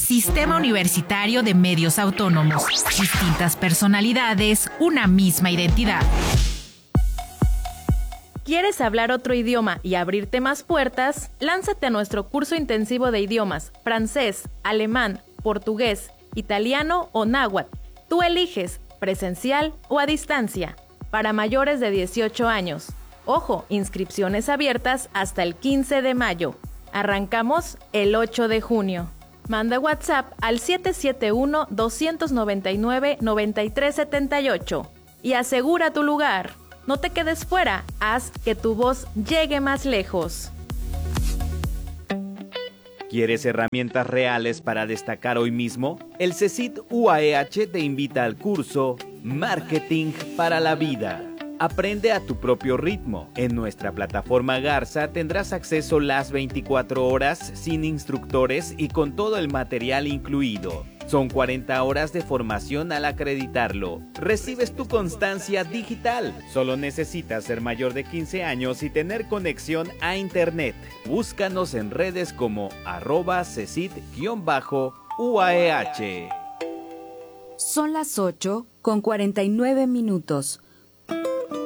Sistema Universitario de Medios Autónomos. Distintas personalidades, una misma identidad. ¿Quieres hablar otro idioma y abrirte más puertas? Lánzate a nuestro curso intensivo de idiomas, francés, alemán, portugués, italiano o náhuatl. Tú eliges, presencial o a distancia, para mayores de 18 años. Ojo, inscripciones abiertas hasta el 15 de mayo. Arrancamos el 8 de junio. Manda WhatsApp al 771-299-9378 y asegura tu lugar. No te quedes fuera, haz que tu voz llegue más lejos. ¿Quieres herramientas reales para destacar hoy mismo? El CECIT UAEH te invita al curso Marketing para la Vida. Aprende a tu propio ritmo. En nuestra plataforma Garza tendrás acceso las 24 horas sin instructores y con todo el material incluido. Son 40 horas de formación al acreditarlo. Recibes tu constancia digital. Solo necesitas ser mayor de 15 años y tener conexión a internet. Búscanos en redes como @CECIT_UAEH. Son las 8:49.